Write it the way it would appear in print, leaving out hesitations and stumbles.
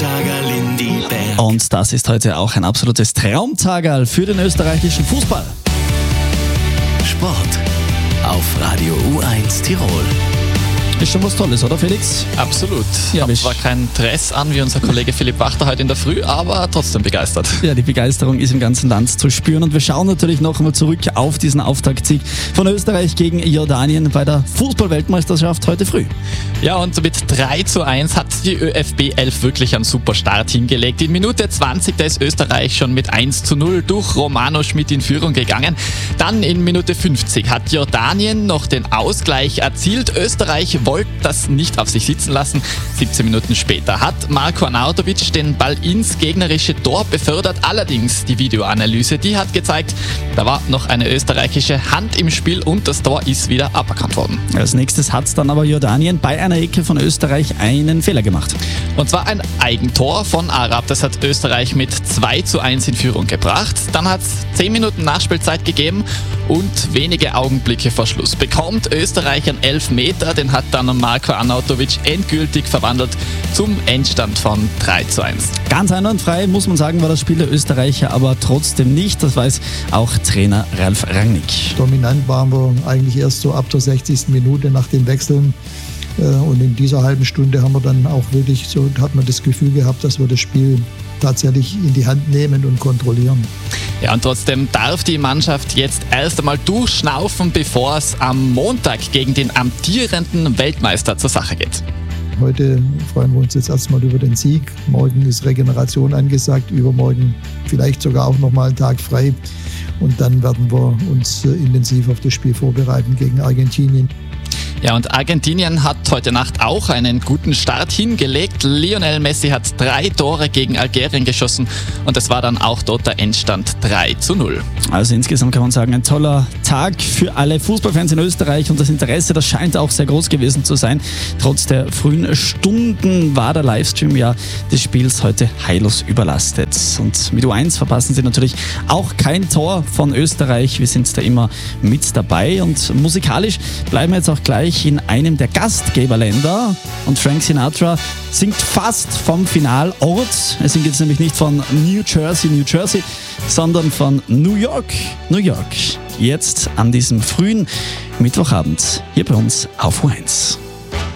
Traumtagerl in die Berg. Und das ist heute auch ein absolutes Traumtagerl für den österreichischen Fußball. Sport auf Radio U1 Tirol. Ist schon was Tolles, oder Felix? Absolut. Ja, Hat zwar keinen Dress an wie unser Kollege Philipp Wachter heute in der Früh, aber trotzdem begeistert. Ja, die Begeisterung ist im ganzen Land zu spüren und wir schauen natürlich noch einmal zurück auf diesen Auftaktsieg von Österreich gegen Jordanien bei der Fußball-Weltmeisterschaft heute früh. Ja, und mit 3:1 hat die ÖFB 11 wirklich einen super Start hingelegt. In Minute 20, da ist Österreich schon mit 1:0 durch Romano Schmidt in Führung gegangen. Dann in Minute 50 hat Jordanien noch den Ausgleich erzielt. Österreich wollte das nicht auf sich sitzen lassen. 17 Minuten später hat Marko Arnautovic den Ball ins gegnerische Tor befördert. Allerdings die Videoanalyse, die hat gezeigt, da war noch eine österreichische Hand im Spiel und das Tor ist wieder aberkannt worden. Als nächstes hat dann aber Jordanien bei einer Ecke von Österreich einen Fehler gemacht. Und zwar ein Eigentor von Arab. Das hat Österreich mit 2:1 in Führung gebracht. Dann hat es 10 Minuten Nachspielzeit gegeben und wenige Augenblicke vor Schluss bekommt Österreich einen Elfmeter. Den hat dann Marko Arnautovic endgültig verwandelt zum Endstand von 3:1. Ganz einwandfrei, muss man sagen, war das Spiel der Österreicher aber trotzdem nicht. Das weiß auch Trainer Ralf Rangnick. Dominant waren wir eigentlich erst so ab der 60. Minute nach den Wechseln. Und in dieser halben Stunde haben wir dann auch wirklich so, hat man das Gefühl gehabt, dass wir das Spiel tatsächlich in die Hand nehmen und kontrollieren. Ja, und trotzdem darf die Mannschaft jetzt erst einmal durchschnaufen, bevor es am Montag gegen den amtierenden Weltmeister zur Sache geht. Heute freuen wir uns jetzt erstmal über den Sieg. Morgen ist Regeneration angesagt, übermorgen vielleicht sogar auch nochmal einen Tag frei. Und dann werden wir uns intensiv auf das Spiel vorbereiten gegen Argentinien. Ja, und Argentinien hat heute Nacht auch einen guten Start hingelegt. Lionel Messi hat 3 Tore gegen Algerien geschossen und es war dann auch dort der Endstand 3:0. Also insgesamt kann man sagen, ein toller Tag für alle Fußballfans in Österreich und das Interesse, das scheint auch sehr groß gewesen zu sein. Trotz der frühen Stunden war der Livestream ja des Spiels heute heillos überlastet. Und mit U1 verpassen Sie natürlich auch kein Tor von Österreich. Wir sind da immer mit dabei und musikalisch bleiben wir jetzt auch gleich in einem der Gastgeberländer und Frank Sinatra singt fast vom Finalort. Er singt jetzt nämlich nicht von New Jersey, sondern von New York. Jetzt an diesem frühen Mittwochabend hier bei uns auf U1.